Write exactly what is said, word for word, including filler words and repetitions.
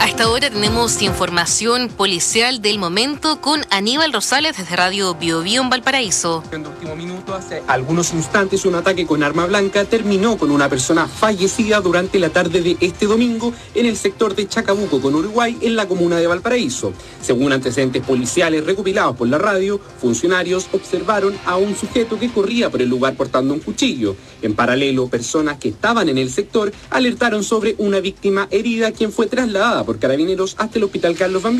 esta hora tenemos información policial del momento con Aníbal Rosales desde Radio Bio Bio en Valparaíso. En el último minuto, hace algunos instantes, un ataque con arma blanca terminó con una persona fallecida durante la tarde de este domingo en el sector de Chacabuco con Uruguay, en la comuna de Valparaíso. Según antecedentes policiales recopilados por la radio, funcionarios observaron a un sujeto que corría por el lugar portando un cuchillo. En paralelo, personas que estaban en el sector alertaron sobre una víctima herida, quien fue trasladada por carabineros hasta el hospital Carlos Van